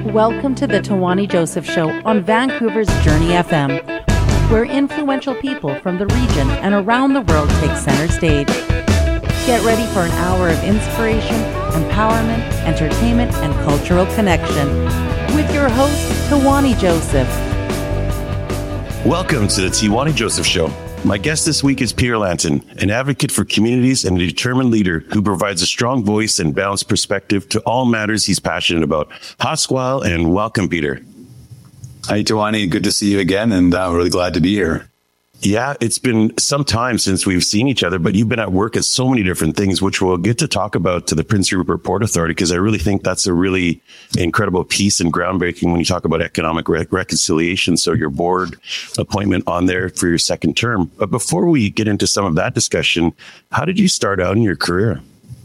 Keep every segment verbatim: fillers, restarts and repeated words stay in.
Welcome to the Tawani Joseph Show on Vancouver's Journey F M, where influential people from the region and around the world take center stage. Get ready for an hour of inspiration, empowerment, entertainment, and cultural connection with your host, Tawani Joseph. Welcome to the Tawani Joseph Show. My guest this week is Peter Lanton, an advocate for communities and a determined leader who provides a strong voice and balanced perspective to all matters he's passionate about. Hosqual, and welcome, Peter. Hi, Tawani. Good to see you again, and I'm really glad to be here. Yeah, it's been some time since we've seen each other, but you've been at work at so many different things, which we'll get to talk about to the Prince Rupert Port Authority, because I really think that's a really incredible piece and groundbreaking when you talk about economic re- reconciliation. So your board appointment on there for your second term. But before we get into some of that discussion, how did you start out in your career?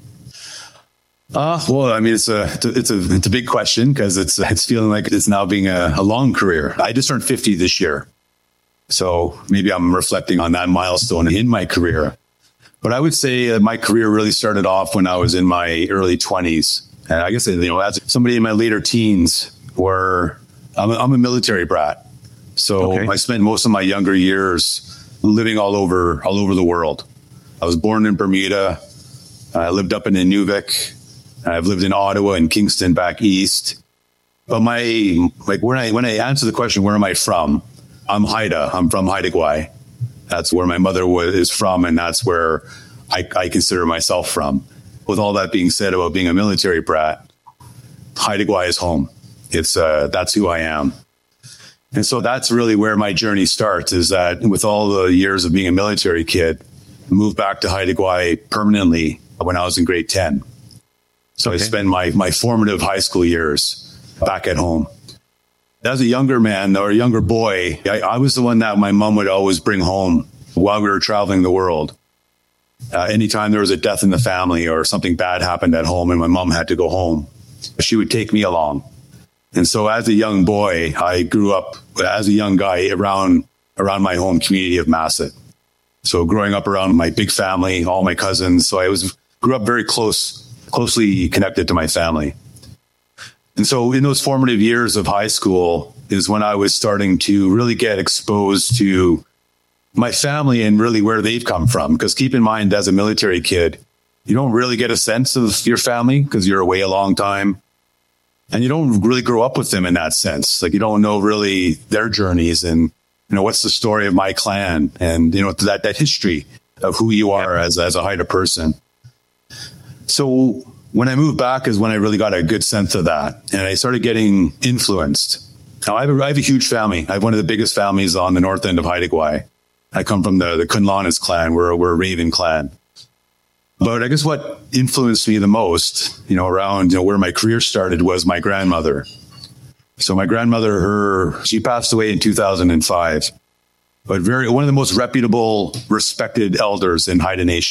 Uh, well, I mean, it's a it's a it's a big question because it's it's feeling like it's now being a, a long career. I just turned fifty this year. So maybe I'm reflecting on that milestone in my career. But I would say uh, my career really started off when I was in my early twenties. And I guess, you know, as somebody in my later teens, where I'm a, I'm a military brat. So okay. I spent most of my younger years living all over all over the world. I was born in Bermuda. I lived up in Inuvik. I've lived in Ottawa and Kingston back east. But my like when I when I answer the question, where am I from? I'm Haida. I'm from Haida Gwaii. That's where my mother was, is from, and that's where I, I consider myself from. With all that being said about being a military brat, Haida Gwaii is home. It's uh, that's who I am. And so that's really where my journey starts, is that with all the years of being a military kid, I moved back to Haida Gwaii permanently when I was in grade ten. So okay. I spent my, my formative high school years back at home. As a younger man or a younger boy, I, I was the one that my mom would always bring home while we were traveling the world. Uh, anytime there was a death in the family or something bad happened at home and my mom had to go home, she would take me along. And so as a young boy, I grew up as a young guy around around my home community of Masset. So growing up around my big family, all my cousins. So I was grew up very close, closely connected to my family. And so in those formative years of high school is when I was starting to really get exposed to my family and really where they've come from. Because keep in mind, as a military kid, you don't really get a sense of your family because you're away a long time. And you don't really grow up with them in that sense. Like you don't know really their journeys and, you know, what's the story of my clan and, you know, that, that history of who you are as, as a Haida person. So when I moved back is when I really got a good sense of that. And I started getting influenced. Now, I have a, I have a huge family. I have one of the biggest families on the north end of Haida Gwaii. I come from the, the Kunlanis clan. We're, we're a Raven clan. But I guess what influenced me the most, you know, around, you know, where my career started was my grandmother. So my grandmother, her, she passed away in two thousand five. But very, one of the most reputable, respected elders in Haida Nation.